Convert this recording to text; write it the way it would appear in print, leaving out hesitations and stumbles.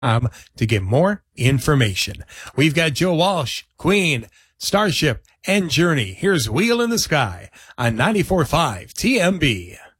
to get more information. We've got Joe Walsh, Queen, Starship, and Journey. Here's Wheel in the Sky on 94.5 TMB.